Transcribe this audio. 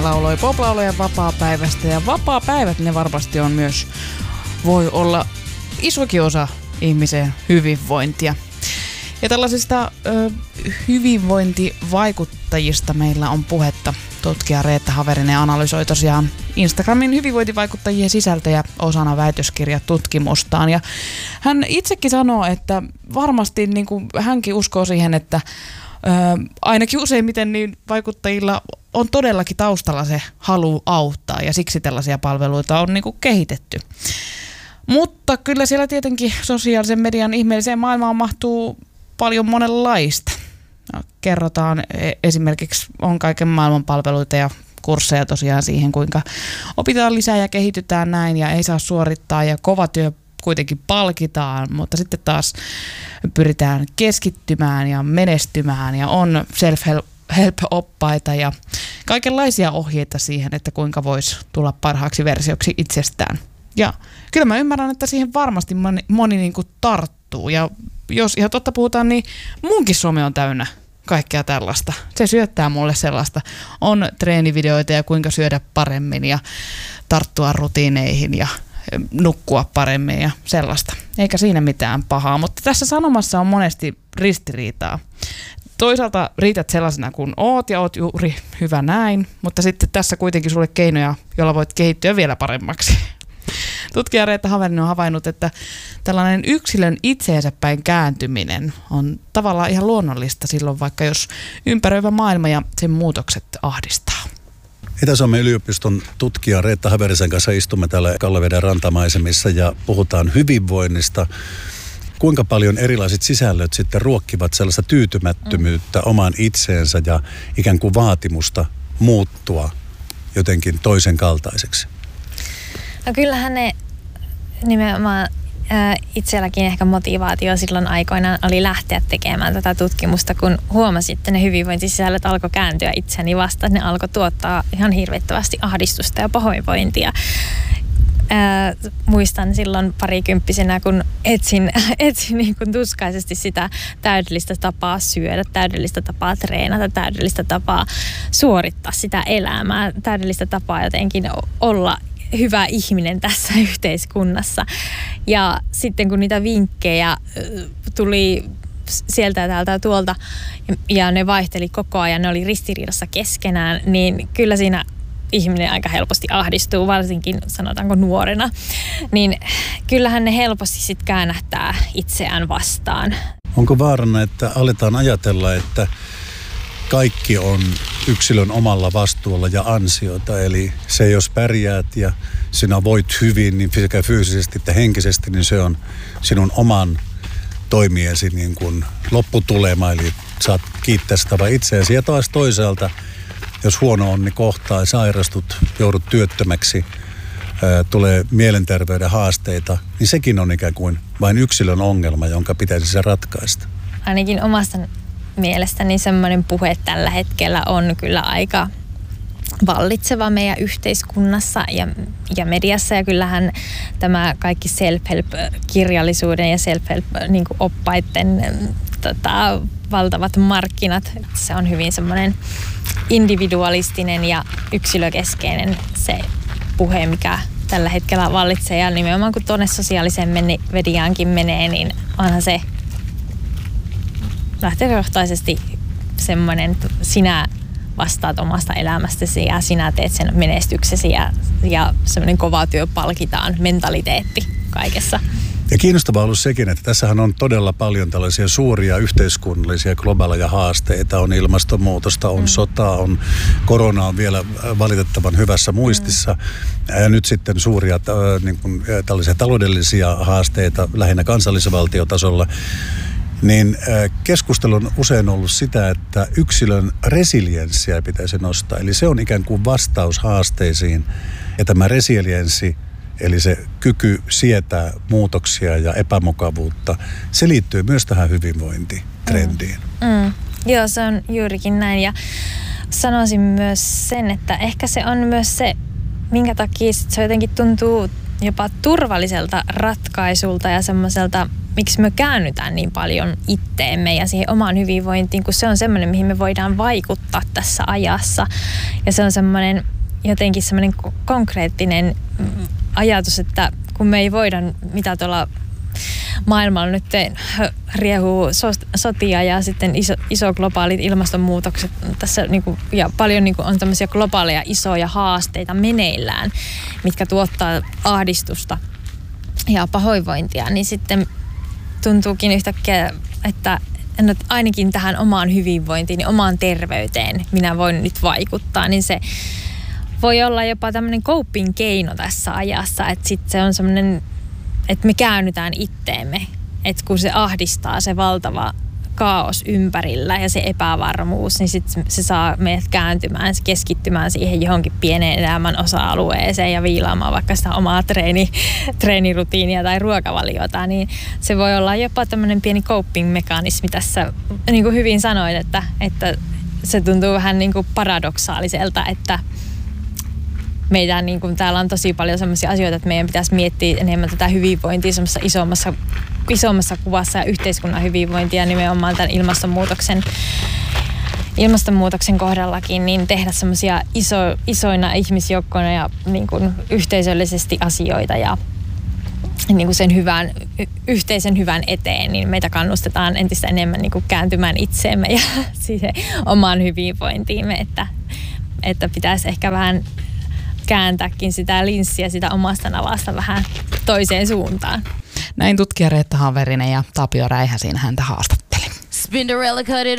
lauloi poplaulojen vapaapäivästä. Ja vapaapäivät, ne varmasti on myös, voi olla isokin osa ihmisen hyvinvointia. Ja tällaisista hyvinvointivaikuttajista meillä on puhetta. Tutkija Reetta Haverinen analysoi tosiaan Instagramin hyvinvointivaikuttajien sisältöjä osana väitöskirjatutkimustaan. Ja hän itsekin sanoo, että varmasti niin kuin hänkin uskoo siihen, että ainakin useimmiten niin vaikuttajilla on todellakin taustalla se halu auttaa ja siksi tällaisia palveluita on niin kuin kehitetty. Mutta kyllä siellä tietenkin sosiaalisen median ihmeelliseen maailmaan mahtuu paljon monenlaista. Kerrotaan esimerkiksi, on kaiken maailman palveluita ja kursseja tosiaan siihen, kuinka opitaan lisää ja kehitytään näin ja ei saa suorittaa ja kova työ kuitenkin palkitaan, mutta sitten taas pyritään keskittymään ja menestymään ja on self-help-oppaita ja kaikenlaisia ohjeita siihen, että kuinka voisi tulla parhaaksi versioksi itsestään. Ja kyllä mä ymmärrän, että siihen varmasti moni niin kuin tarttuu ja jos ihan totta puhutaan, niin munkin some on täynnä kaikkea tällaista. Se syöttää mulle sellaista. On treenivideoita ja kuinka syödä paremmin ja tarttua rutiineihin ja nukkua paremmin ja sellaista. Eikä siinä mitään pahaa, mutta tässä sanomassa on monesti ristiriitaa. Toisaalta riität sellaisena kuin oot ja oot juuri hyvä näin, mutta sitten tässä kuitenkin sulle keinoja, joilla voit kehittyä vielä paremmaksi. Tutkija Reetta Haverinen on havainnut, että tällainen yksilön itseensä päin kääntyminen on tavallaan ihan luonnollista silloin, vaikka jos ympäröivä maailma ja sen muutokset ahdistaa. Itä-Suomen yliopiston tutkija Reetta Haverisen kanssa istumme täällä Kallaveden rantamaisemissa ja puhutaan hyvinvoinnista. Kuinka paljon erilaiset sisällöt sitten ruokkivat sellaista tyytymättömyyttä omaan itseensä ja ikään kuin vaatimusta muuttua jotenkin toisen kaltaiseksi? No kyllähän ne nimenomaan itselläkin ehkä motivaatio silloin aikoinaan oli lähteä tekemään tätä tutkimusta, kun huomasin, että ne hyvinvointisisällöt alkoi kääntyä itseni vastaan. Ne alkoi tuottaa ihan hirvittävästi ahdistusta ja pahoinvointia. Muistan silloin parikymppisenä, kun etsin niin kuin tuskaisesti sitä täydellistä tapaa syödä, täydellistä tapaa treenata, täydellistä tapaa suorittaa sitä elämää, täydellistä tapaa jotenkin olla hyvä ihminen tässä yhteiskunnassa. Ja sitten kun niitä vinkkejä tuli sieltä ja täältä ja tuolta ja ne vaihteli koko ajan, ne oli ristiriidassa keskenään, niin kyllä siinä ihminen aika helposti ahdistuu, varsinkin sanotaanko nuorena. Niin kyllähän ne helposti sitten käännähtää itseään vastaan. Onko vaarana, että aletaan ajatella, että kaikki on yksilön omalla vastuulla ja ansiota, eli se jos pärjäät ja sinä voit hyvin niin sekä fyysisesti että henkisesti, niin se on sinun oman toimiesi niin kuin lopputulema, eli saat kiittää sitä vain itseäsi. Ja taas toisaalta, jos huono onni kohtaa, sairastut, joudut työttömäksi, tulee mielenterveyden haasteita, niin sekin on ikään kuin vain yksilön ongelma, jonka pitäisi se ratkaista. Ainakin omasta mielestäni semmoinen puhe tällä hetkellä on kyllä aika vallitseva meidän yhteiskunnassa ja mediassa. Ja kyllähän tämä kaikki self-help-kirjallisuuden ja self-help-oppaiden valtavat markkinat, se on hyvin semmoinen individualistinen ja yksilökeskeinen se puhe, mikä tällä hetkellä vallitsee. Ja nimenomaan kun tuonne sosiaaliseen mediaankin menee, niin onhan se lähtökohtaisesti semmoinen, että sinä vastaat omasta elämästäsi ja sinä teet sen menestyksesi ja semmoinen kova työ palkitaan mentaliteetti kaikessa. Ja kiinnostavaa on ollut sekin, että tässähän on todella paljon tällaisia suuria yhteiskunnallisia globaaleja haasteita. On ilmastonmuutosta, on sotaa, on korona on vielä valitettavan hyvässä muistissa. Ja nyt sitten suuria niin kuin, tällaisia taloudellisia haasteita lähinnä kansallisvaltiotasolla. Niin keskustelu on usein ollut sitä, että yksilön resilienssiä pitäisi nostaa. Eli se on ikään kuin vastaus haasteisiin. Ja tämä resilienssi, eli se kyky sietää muutoksia ja epämukavuutta, se liittyy myös tähän hyvinvointitrendiin. Joo, se on juurikin näin. Ja sanoisin myös sen, että ehkä se on myös se, minkä takia se jotenkin tuntuu jopa turvalliselta ratkaisulta ja semmoiselta, miksi me käännytään niin paljon itteemme ja siihen omaan hyvinvointiin, kun se on semmoinen, mihin me voidaan vaikuttaa tässä ajassa. Ja se on semmoinen jotenkin semmoinen konkreettinen ajatus, että kun me ei voida, mitä tuolla maailmalla nyt riehuu sotia ja sitten iso globaalit ilmastonmuutokset tässä ja paljon on tämmöisiä globaaleja isoja haasteita meneillään, mitkä tuottaa ahdistusta ja pahoinvointia, niin sitten tuntuukin yhtäkkiä, että ainakin tähän omaan hyvinvointiin ja omaan terveyteen minä voin nyt vaikuttaa, niin se voi olla jopa tämmöinen coping keino tässä ajassa, että sitten se on semmoinen, että me käännytään itteemme, että kun se ahdistaa se valtava kaos ympärillä ja se epävarmuus, niin sitten se saa meidät kääntymään, keskittymään siihen johonkin pieneen elämän osa-alueeseen ja viilaamaan vaikka sitä omaa treenirutiinia tai ruokavaliota, niin se voi olla jopa tämmöinen pieni coping-mekanismi tässä, niin kuin hyvin sanoit, että se tuntuu vähän niin kuin paradoksaaliselta, että meitä niin kuin täällä on tosi paljon sellaisia asioita, että meidän pitäisi miettiä enemmän tätä hyvinvointia semmoisessa isommassa kuvassa ja yhteiskunnan hyvinvointia nimenomaan tämän ilmastonmuutoksen kohdallakin, niin tehdä semmoisia isoina ihmisjoukkoina ja niin kuin yhteisöllisesti asioita ja niin kuin sen yhteisen hyvän eteen, niin meitä kannustetaan entistä enemmän niin kuin kääntymään itseemme ja siihen omaan hyvinvointiimme, että pitäisi ehkä vähän kääntääkin sitä linssiä sitä omasta navasta vähän toiseen suuntaan. Näin tutkija Reetta Haverinen ja Tapio Räihäsin häntä haastatteli.